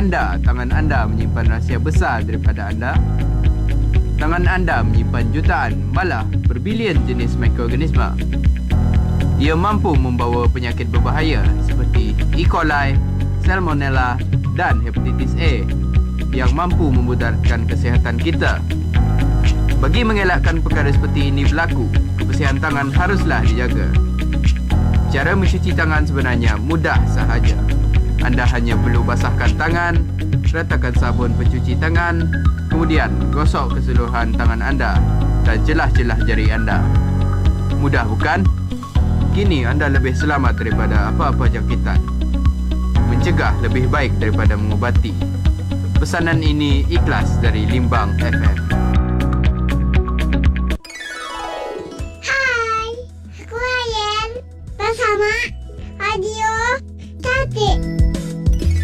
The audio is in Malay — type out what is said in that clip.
Tanda tangan anda menyimpan rahsia besar daripada anda. Tangan anda menyimpan jutaan, malah berbilion jenis mikroorganisma. Ia mampu membawa penyakit berbahaya seperti E. coli, Salmonella dan hepatitis A yang mampu memudaratkan kesihatan kita. Bagi mengelakkan perkara seperti ini berlaku, kebersihan tangan haruslah dijaga. Cara mencuci tangan sebenarnya mudah sahaja. Anda hanya perlu basahkan tangan, ratakan sabun pencuci tangan, kemudian gosok keseluruhan tangan anda dan celah-celah jari anda. Mudah bukan? Kini anda lebih selamat daripada apa-apa jangkitan. Mencegah lebih baik daripada mengubati. Pesanan ini ikhlas dari Limbang FM. Hai, aku Ayen bersama Radio Cantik.